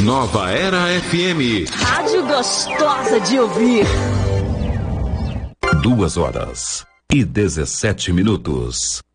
Nova Era FM. Rádio gostosa de ouvir. 2 horas e 17 minutos.